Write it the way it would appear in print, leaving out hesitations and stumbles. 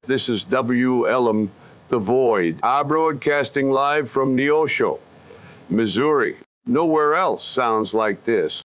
This is WLM The Void. I'm broadcasting live from Neosho, Missouri. Nowhere else sounds like this.